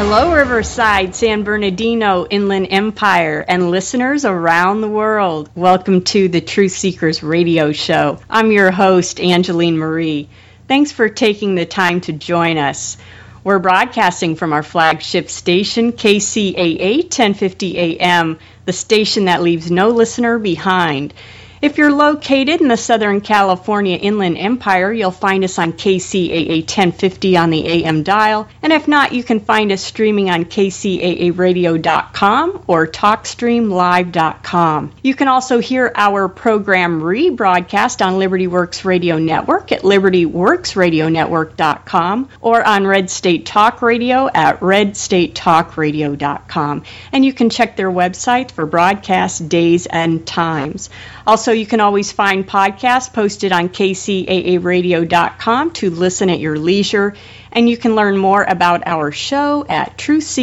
Hello, Riverside, San Bernardino, Inland Empire, and listeners around the world. Welcome to the Truth Seekers Radio Show. I'm your host, Angeline Marie. Thanks for taking the time to join us. We're broadcasting from our flagship station, KCAA 1050 AM, the station that leaves no listener behind. If you're located in the Southern California Inland Empire, you'll find us on KCAA 1050 on the AM dial, and if not, you can find us streaming on kcaaradio.com or talkstreamlive.com. You can also hear our program rebroadcast on Liberty Works Radio Network at libertyworksradionetwork.com or on Red State Talk Radio at redstatetalkradio.com. And you can check their website for broadcast days and times. Also, you can always find podcasts posted on kcaaradio.com to listen at your leisure, and you can learn more about our show at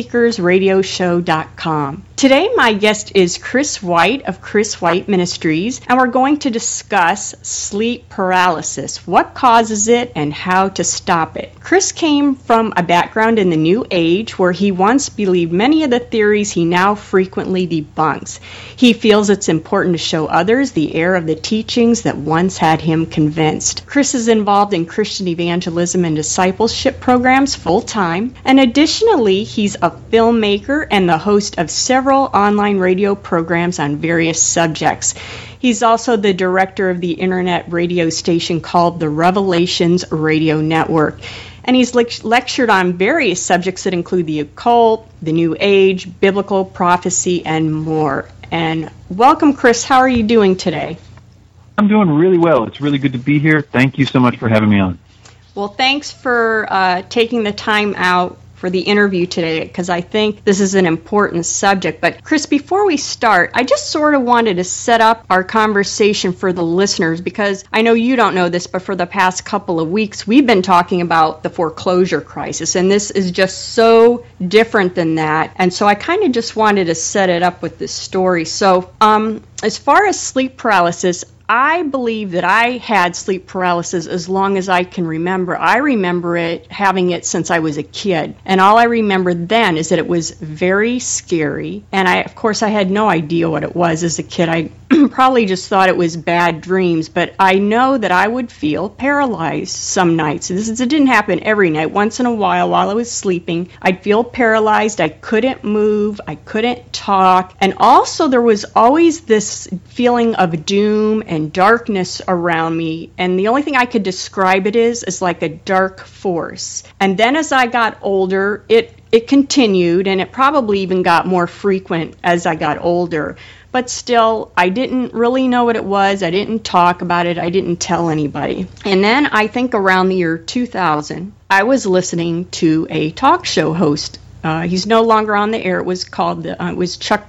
truthseekersradioshow.com. Today, my guest is Chris White of Chris White Ministries, and we're going to discuss sleep paralysis, what causes it, and how to stop it. Chris came from a background in the New Age where he once believed many of the theories he now frequently debunks. He feels it's important to show others the error of the teachings that once had him convinced. Chris is involved in Christian evangelism and discipleship programs full-time, and additionally, he's a filmmaker and the host of several online radio programs on various subjects. He's also the director of the internet radio station called the Revelations Radio Network. And he's lectured on various subjects that include the occult, the New Age, biblical prophecy, and more. And welcome, Chris. How are you doing today? I'm doing really well. It's really good to be here. Thank you so much for having me on. Well, thanks for taking the time out for the interview today, because I think this is an important subject. But Chris, before we start, I just sort of wanted to set up our conversation for the listeners, because I know you don't know this, but for the past couple of weeks, we've been talking about the foreclosure crisis, and this is just so different than that. And so I kind of just wanted to set it up with this story. So as far as sleep paralysis, I believe that I had sleep paralysis as long as I can remember. I remember having it since I was a kid. And all I remember then is that it was very scary. And of course, I had no idea what it was as a kid. I probably just thought it was bad dreams. But I know that I would feel paralyzed some nights. It didn't happen every night. Once in a while I was sleeping, I'd feel paralyzed. I couldn't move. I couldn't talk. And also there was always this feeling of doom and darkness around me, and the only thing I could describe it is like a dark force. And then as I got older, it continued, and it probably even got more frequent as I got older. But still, I didn't really know what it was. I didn't talk about it. I didn't tell anybody. And then I think around the year 2000, I was listening to a talk show host. He's no longer on the air. It was Chuck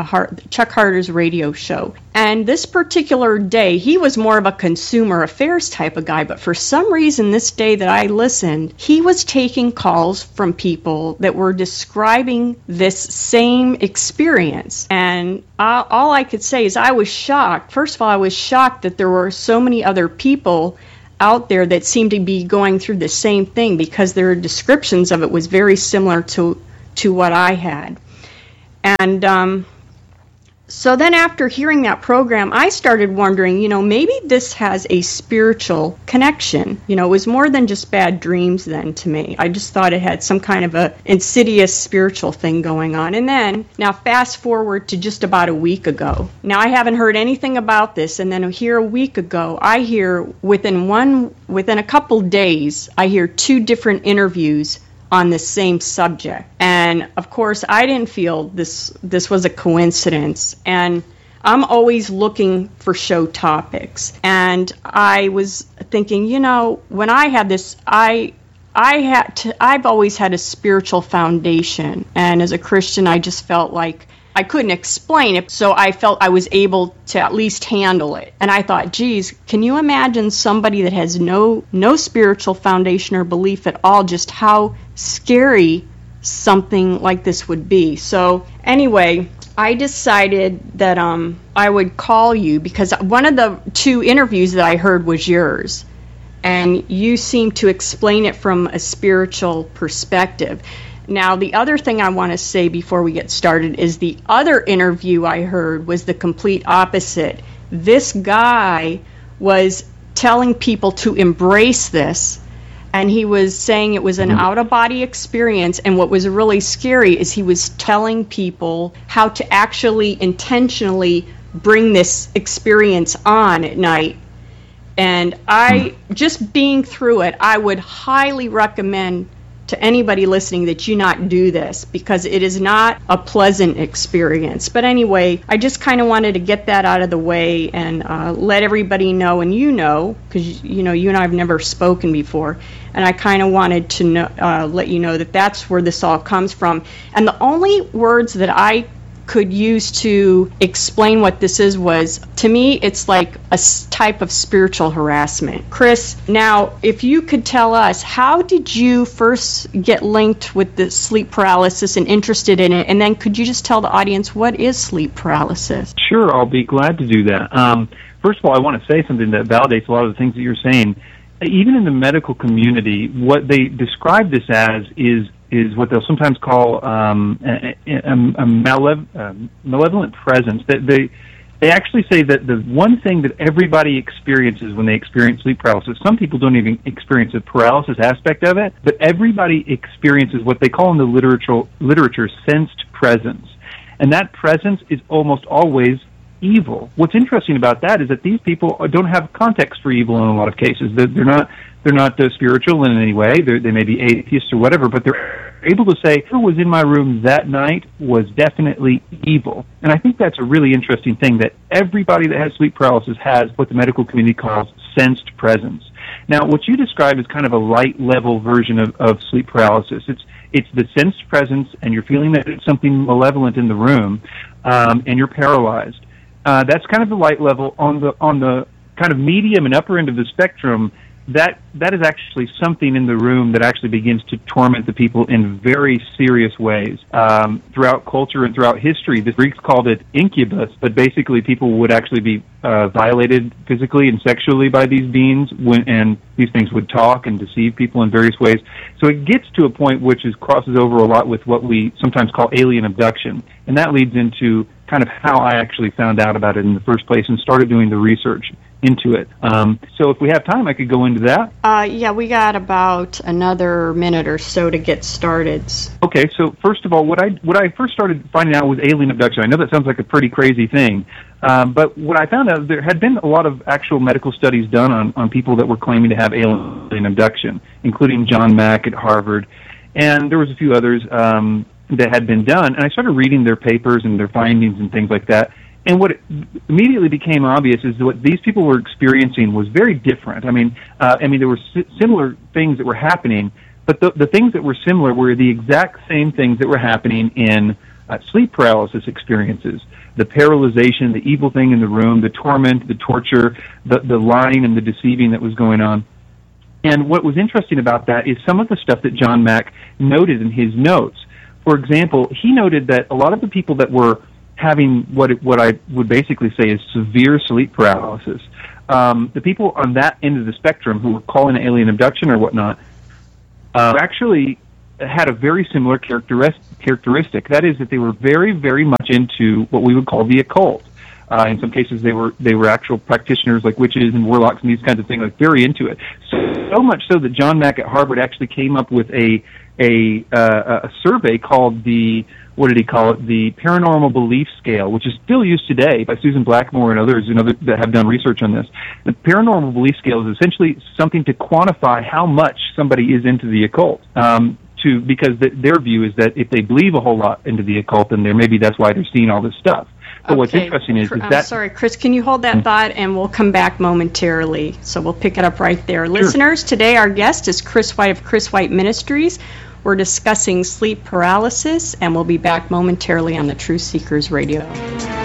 Harder's radio show. And this particular day, he was more of a consumer affairs type of guy, but for some reason this day that I listened, he was taking calls from people that were describing this same experience. And all I could say is I was shocked. First of all, I was shocked that there were so many other people out there that seemed to be going through the same thing, because their descriptions of it was very similar to what I had. And so then after hearing that program, I started wondering, maybe this has a spiritual connection. It was more than just bad dreams then to me. I just thought it had some kind of a insidious spiritual thing going on. And then, now fast forward to just about a week ago. Now I haven't heard anything about this, and then here a week ago, I hear within a couple days, I hear 2 different interviews on the same subject. And of course, I didn't feel this was a coincidence. And I'm always looking for show topics. And I was thinking, when I had this, I've always had a spiritual foundation. And as a Christian, I just felt like I couldn't explain it, so I felt I was able to at least handle it. And I thought, geez, can you imagine somebody that has no spiritual foundation or belief at all, just how scary something like this would be? So anyway, I decided that I would call you, because one of the 2 interviews that I heard was yours. And you seem to explain it from a spiritual perspective. Now, the other thing I want to say before we get started is the other interview I heard was the complete opposite. This guy was telling people to embrace this, and he was saying it was an out-of-body experience, and what was really scary is he was telling people how to actually intentionally bring this experience on at night. And just being through it, I would highly recommend to anybody listening that you not do this, because it is not a pleasant experience. But anyway, I just kind of wanted to get that out of the way and let everybody know, and because you and I have never spoken before, and I kind of wanted to let you know that that's where this all comes from. And the only words that I could use to explain what this is was, to me, it's like a type of spiritual harassment. Chris, now, if you could tell us, how did you first get linked with the sleep paralysis and interested in it? And then could you just tell the audience, what is sleep paralysis? Sure, I'll be glad to do that. First of all, I want to say something that validates a lot of the things that you're saying. Even in the medical community, what they describe this as is what they'll sometimes call a malevolent presence. That they actually say that the one thing that everybody experiences when they experience sleep paralysis, some people don't even experience the paralysis aspect of it, but everybody experiences what they call in the literature sensed presence. And that presence is almost always evil. What's interesting about that is that these people don't have context for evil in a lot of cases. They're not spiritual in any way. They may be atheists or whatever, but they're able to say, who was in my room that night was definitely evil. And I think that's a really interesting thing, that everybody that has sleep paralysis has what the medical community calls sensed presence. Now, what you described is kind of a light-level version of sleep paralysis. It's the sensed presence, and you're feeling that it's something malevolent in the room, and you're paralyzed. That's kind of the light level. On the kind of medium and upper end of the spectrum, that is actually something in the room that actually begins to torment the people in very serious ways. Throughout culture and throughout history, the Greeks called it incubus, but basically people would actually be violated physically and sexually by these beings, and these things would talk and deceive people in various ways. So it gets to a point which crosses over a lot with what we sometimes call alien abduction, and that leads into kind of how I actually found out about it in the first place and started doing the research into it. So if we have time, I could go into that. Yeah, we got about another minute or so to get started. Okay, so first of all, what I first started finding out was alien abduction. I know that sounds like a pretty crazy thing, but what I found out, there had been a lot of actual medical studies done on people that were claiming to have alien abduction, including John Mack at Harvard, and there was a few others that had been done, and I started reading their papers and their findings and things like that. And what immediately became obvious is that what these people were experiencing was very different. I mean, there were similar things that were happening, but the things that were similar were the exact same things that were happening in sleep paralysis experiences. The paralyzation, the evil thing in the room, the torment, the torture, the lying and the deceiving that was going on. And what was interesting about that is some of the stuff that John Mack noted in his notes. For example, he noted that a lot of the people that were having what I would basically say is severe sleep paralysis, the people on that end of the spectrum who were calling it alien abduction or whatnot, actually had a very similar characteristic. That is that they were very, very much into what we would call the occult. In some cases, they were actual practitioners like witches and warlocks and these kinds of things, like very into it. So much so that John Mack at Harvard actually came up with a survey called the Paranormal Belief Scale, which is still used today by Susan Blackmore and others that have done research on this. The Paranormal Belief Scale is essentially something to quantify how much somebody is into the occult. Because their view is that if they believe a whole lot into the occult, then maybe that's why they're seeing all this stuff. But what's interesting is that... I'm sorry, Chris, can you hold that thought, and we'll come back momentarily. So we'll pick it up right there. Sure. Listeners, today our guest is Chris White of Chris White Ministries. We're discussing sleep paralysis, and we'll be back momentarily on the Truth Seekers Radio.